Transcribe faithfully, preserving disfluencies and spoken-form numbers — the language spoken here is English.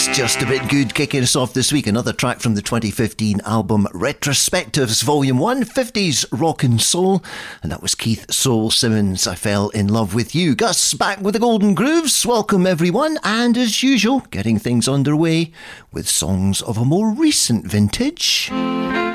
Just a bit good, kicking us off this week. Another track from the twenty fifteen album Retrospectives Volume one, fifties Rock and Soul. And that was Keith Soul Simmons, I Fell in Love with You. Gus back with the Golden Grooves. Welcome everyone. And as usual, getting things underway with songs of a more recent vintage.